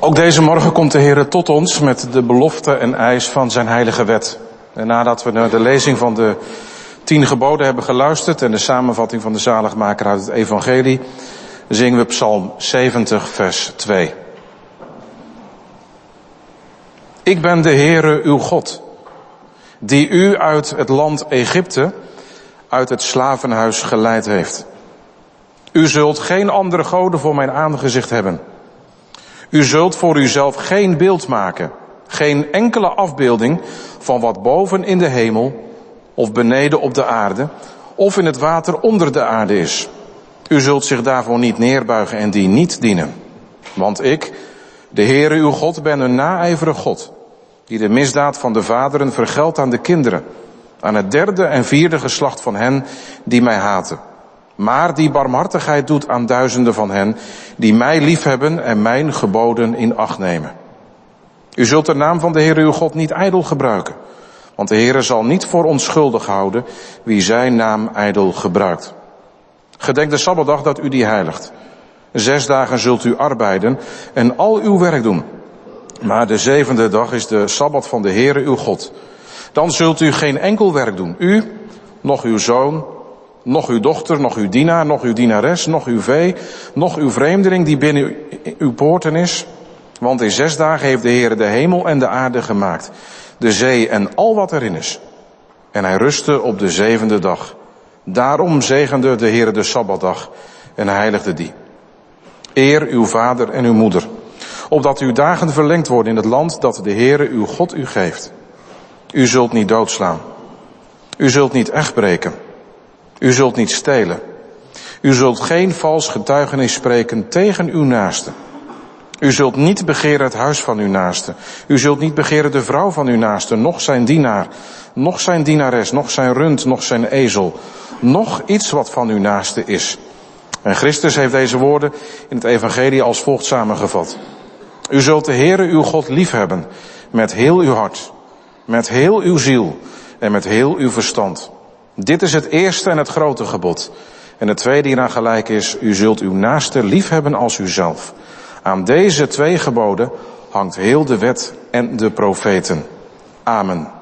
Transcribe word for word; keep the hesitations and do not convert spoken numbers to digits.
Ook deze morgen komt de Heer tot ons met de belofte en eis van zijn heilige wet. En nadat we naar de lezing van de tien geboden hebben geluisterd en de samenvatting van de zaligmaker uit het evangelie, zingen we Psalm zeventig vers twee. Ik ben de Heere uw God, die u uit het land Egypte, uit het slavenhuis geleid heeft. U zult geen andere goden voor mijn aangezicht hebben. U zult voor uzelf geen beeld maken, geen enkele afbeelding van wat boven in de hemel of beneden op de aarde of in het water onder de aarde is. U zult zich daarvoor niet neerbuigen en die niet dienen. Want ik, de Heere uw God, ben een naijverig God, die de misdaad van de vaderen vergeldt aan de kinderen, aan het derde en vierde geslacht van hen die mij haten. Maar die barmhartigheid doet aan duizenden van hen die mij liefhebben en mijn geboden in acht nemen. U zult de naam van de Heere uw God niet ijdel gebruiken, want de Heere zal niet voor onschuldig houden wie zijn naam ijdel gebruikt. Gedenk de Sabbatdag dat u die heiligt. Zes dagen zult u arbeiden en al uw werk doen. Maar de zevende dag is de Sabbat van de Heere uw God. Dan zult u geen enkel werk doen. U, nog uw zoon, nog uw dochter, nog uw dienaar, nog uw dienares, nog uw vee, nog uw vreemdeling die binnen uw poorten is. Want in zes dagen heeft de Heere de hemel en de aarde gemaakt, de zee en al wat erin is. En hij rustte op de zevende dag. Daarom zegende de Heere de Sabbatdag en heiligde die. Eer uw vader en uw moeder, opdat uw dagen verlengd worden in het land dat de Heere uw God u geeft. U zult niet doodslaan. U zult niet echtbreken. U zult niet stelen. U zult geen vals getuigenis spreken tegen uw naaste. U zult niet begeren het huis van uw naaste. U zult niet begeren de vrouw van uw naaste, noch zijn dienaar, noch zijn dienares, noch zijn rund, noch zijn ezel, noch iets wat van uw naaste is. En Christus heeft deze woorden in het evangelie als volgt samengevat. U zult de Heere uw God liefhebben met heel uw hart, met heel uw ziel en met heel uw verstand. Dit is het eerste en het grote gebod. En het tweede hieraan gelijk is, u zult uw naaste liefhebben als uzelf. Aan deze twee geboden hangt heel de wet en de profeten. Amen.